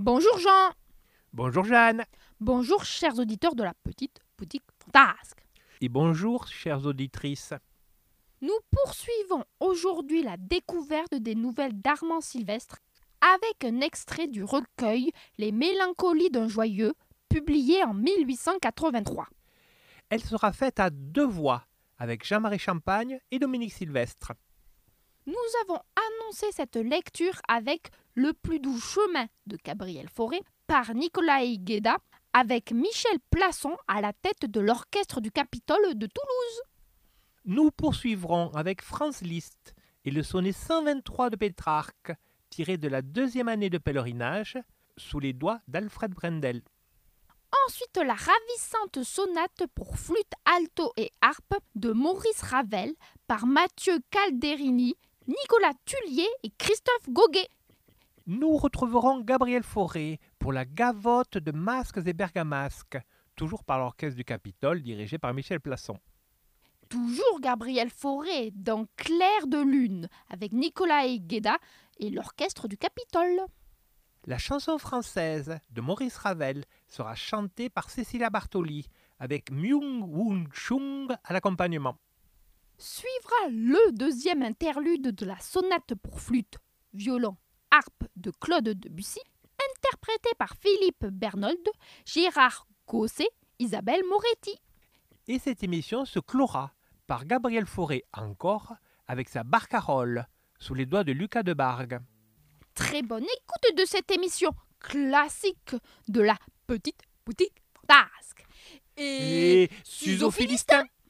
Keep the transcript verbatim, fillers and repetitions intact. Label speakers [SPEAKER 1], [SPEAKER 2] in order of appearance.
[SPEAKER 1] Bonjour Jean.
[SPEAKER 2] Bonjour Jeanne.
[SPEAKER 1] Bonjour chers auditeurs de la petite boutique fantasque.
[SPEAKER 2] Et bonjour chères auditrices.
[SPEAKER 1] Nous poursuivons aujourd'hui la découverte des nouvelles d'Armand Sylvestre avec un extrait du recueil Les Mélancolies d'un joyeux, publié en mille huit cent quatre-vingt-trois.
[SPEAKER 2] Elle sera faite à deux voix, avec Jean-Marie Champagne et Dominique Sylvestre.
[SPEAKER 1] Nous avons annoncé cette lecture avec Le plus doux chemin de Gabriel Fauré par Nicolae Guéda, avec Michel Plasson à la tête de l'orchestre du Capitole de Toulouse.
[SPEAKER 2] Nous poursuivrons avec Franz Liszt et le sonnet cent vingt-trois de Pétrarque, tiré de la deuxième année de pèlerinage, sous les doigts d'Alfred Brendel.
[SPEAKER 1] Ensuite, la ravissante sonate pour flûte, alto et harpe de Maurice Ravel par Mathieu Calderini, Nicolas Tullier et Christophe Goguet.
[SPEAKER 2] Nous retrouverons Gabriel Fauré pour la gavotte de masques et bergamasques, toujours par l'orchestre du Capitole dirigé par Michel Plasson.
[SPEAKER 1] Toujours Gabriel Fauré dans Clair de lune avec Nicolae Guéda et l'orchestre du Capitole.
[SPEAKER 2] La chanson française de Maurice Ravel sera chantée par Cécilia Bartoli avec Myung Woon Chung à l'accompagnement.
[SPEAKER 1] Suivra le deuxième interlude de la sonate pour flûte, violon, harpe de Claude Debussy, interprété par Philippe Bernold, Gérard Gosset, Isabelle Moretti.
[SPEAKER 2] Et cette émission se clora par Gabriel Fauré encore avec sa barcarolle sous les doigts de Lucas Debargue.
[SPEAKER 1] Très bonne écoute de cette émission classique de la petite boutique fantasque.
[SPEAKER 2] Et Suzo Philistin.